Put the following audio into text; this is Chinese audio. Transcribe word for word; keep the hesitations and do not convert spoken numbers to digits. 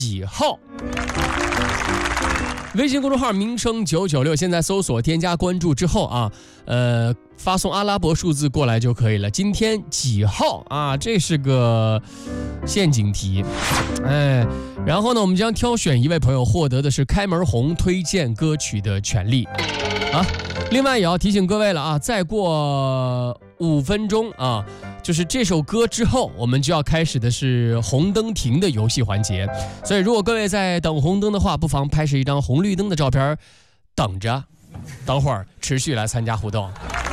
几号？微信公众号名称九九六，现在搜索添加关注之后啊，呃，发送阿拉伯数字过来就可以了。今天几号啊？这是个陷阱题，哎，然后呢，我们将挑选一位朋友获得的是开门红推荐歌曲的权利啊。另外也要提醒各位了啊，再过五分钟啊，就是这首歌之后，我们就要开始的是红灯停的游戏环节。所以如果各位在等红灯的话，不妨拍摄一张红绿灯的照片，等着，等会儿持续来参加互动。